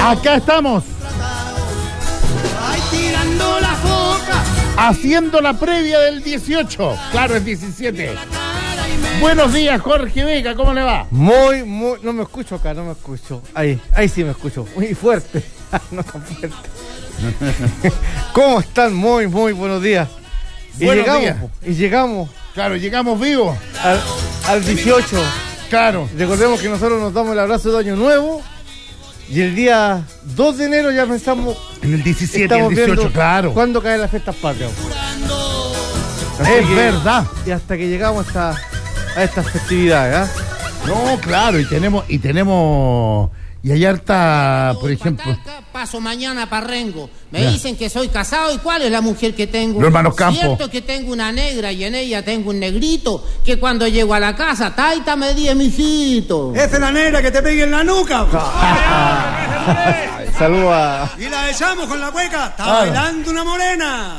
Acá estamos. Tirando la foca. Haciendo la previa del 18. Claro, es 17. Buenos días, Jorge Vega, ¿cómo le va? Muy, no me escucho acá, no me escucho. Ahí sí me escucho, muy fuerte. No tan fuerte. ¿Cómo están? Muy buenos días. Y llegamos. Claro, llegamos vivos. Al 18. Claro. Recordemos que nosotros nos damos el abrazo de Año Nuevo. Y el día 2 de enero ya pensamos. En el 17 y el 18, claro. ¿Cuándo caen las fiestas patrias? Es verdad. Y hasta que llegamos a estas festividades, ¿eh? No, claro, y hay harta, por ejemplo. Paso mañana para Rengo. Me dicen que soy casado. ¿Y cuál es la mujer que tengo? Los hermanos Campos. Cierto que tengo una negra y en ella tengo un negrito que cuando llego a la casa, taita me di mijito. Esa es la negra que te pegue en la nuca. Saludos a... Y la echamos con la cueca. Está bailando una morena.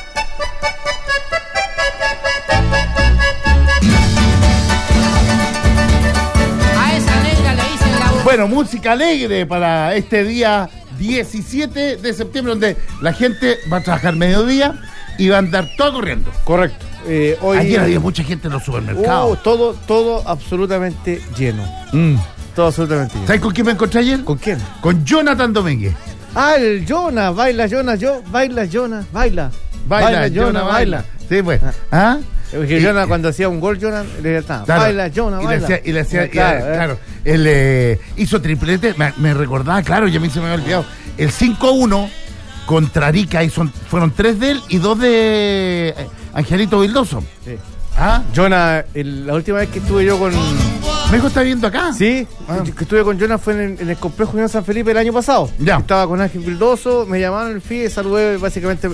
Bueno, música alegre para este día 17 de septiembre, donde la gente va a trabajar mediodía y va a andar todo corriendo. Correcto. Hoy ayer había mucha gente en los supermercados. Todo absolutamente lleno. Todo absolutamente lleno. ¿Sabes con quién me encontré ayer? ¿Con quién? Con Jonathan Domínguez. El Jonah, baila Jonah, baila Jonah, baila. Baila, Jonah, baila. Sí, pues. ¿Ah? Porque Jonah, cuando hacía un gol, Jonah le decía, claro, baila Jonah, baila. Y le hacía, claro. Él hizo triplete, me recordaba, claro, ya a mí se me había olvidado. El 5-1 contra Arica, fueron 3 de él y 2 de Angelito Vildoso. Sí. ¿Ah? Jonah, la última vez que estuve yo con... ¿Mi hijo está viendo acá? Sí, que estuve con Jonah fue en el complejo Unión San Felipe el año pasado. Ya. Estaba con Ángel Vildoso, me llamaron el FIE, saludé básicamente...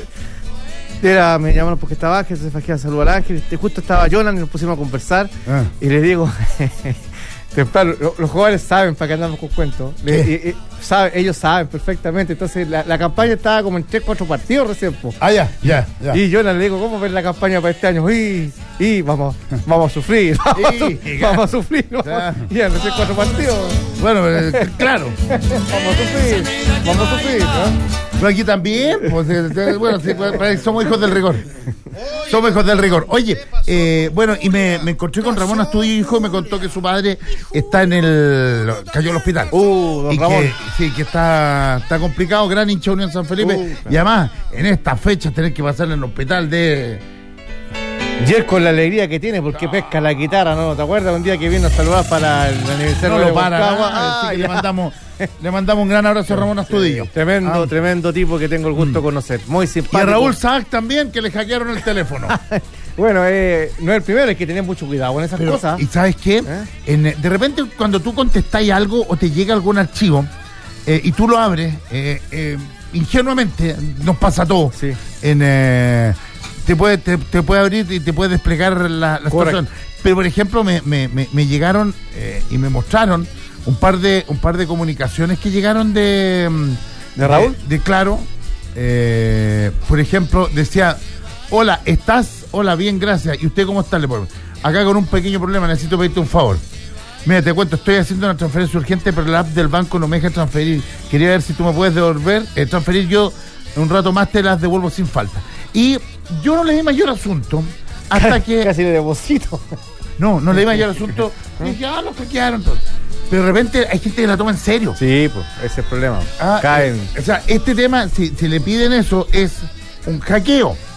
me llamaron porque estaba Ángel, se fue a saludar a Ángel, justo estaba Jonah y nos pusimos a conversar. Y les digo, temprano, los jugadores saben para qué andamos con cuentos. Ellos saben perfectamente. Entonces la campaña estaba como en 3-4 partidos recién. Ya. Y Jonah le digo, ¿cómo ves la campaña para este año? Y vamos a sufrir. Vamos a sufrir. Ya, recién 4 partidos. Bueno, claro. Vamos a sufrir, ¿no? Pero aquí también, pues, bueno, sí, somos hijos del rigor. Somos hijos del rigor. Oye, bueno, y me encontré con Ramón Astudillo, hijo, y me contó que su padre está cayó al hospital. Don y Ramón. que está complicado, gran hincha Unión San Felipe. Y además, en estas fechas tener que pasar en el hospital de... Y él con la alegría que tiene porque pesca la guitarra, ¿no? ¿Te acuerdas un día que vino a saludar para el aniversario de Moncagua? Le mandamos un gran abrazo a Ramón Astudillo. Tremendo tipo que tengo el gusto de conocer. Muy simpático. Y a Raúl Saak también, que le hackearon el teléfono. Bueno, no es el primero, hay que tener mucho cuidado con esas cosas. ¿Y sabes qué? De repente, cuando tú contestáis algo o te llega algún archivo y tú lo abres, ingenuamente, nos pasa a todos. Sí. Te puede abrir y te puede desplegar la situación. Pero, por ejemplo, me llegaron y me mostraron un par de comunicaciones que llegaron de Raúl. Claro. Por ejemplo, decía: hola, ¿estás? Hola, bien, gracias. ¿Y usted cómo está? Acá con un pequeño problema, necesito pedirte un favor. Mira, te cuento, estoy haciendo una transferencia urgente, pero la app del banco no me deja transferir. Quería ver si tú me puedes transferir, yo un rato más te las devuelvo sin falta. Y yo no le di mayor asunto hasta que... Casi le deposito. No le di mayor asunto. Y dije, los hackearon. Pero de repente hay gente que la toma en serio. Sí, pues, ese es el problema. Caen. O sea, este tema, si le piden eso, es un hackeo.